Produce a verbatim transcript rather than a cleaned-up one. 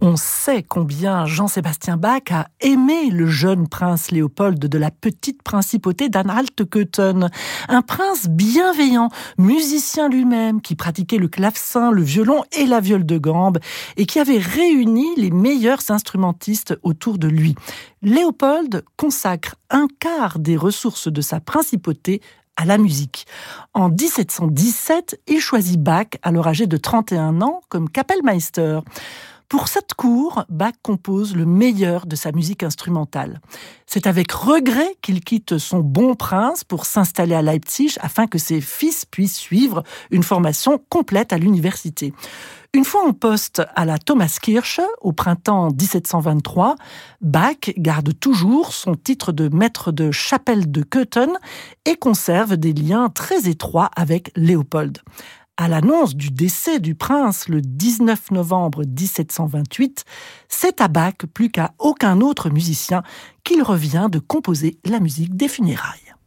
On sait combien Jean-Sébastien Bach a aimé le jeune prince Léopold de la petite principauté d'Anhalt-Köthen. Un prince bienveillant, musicien lui-même, qui pratiquait le clavecin, le violon et la viole de gambe, et qui avait réuni les meilleurs instrumentistes autour de lui. Léopold consacre un quart des ressources de sa principauté à la musique. En dix-sept cent dix-sept, il choisit Bach, alors âgé de trente et un ans, comme Kapellmeister. Pour cette cour, Bach compose le meilleur de sa musique instrumentale. C'est avec regret qu'il quitte son bon prince pour s'installer à Leipzig afin que ses fils puissent suivre une formation complète à l'université. Une fois en poste à la Thomaskirche, au printemps dix-sept cent vingt-trois, Bach garde toujours son titre de maître de chapelle de Köthen et conserve des liens très étroits avec Léopold. À l'annonce du décès du prince le dix-neuf novembre dix-sept cent vingt-huit, c'est à Bach plus qu'à aucun autre musicien qu'il revient de composer la musique des funérailles.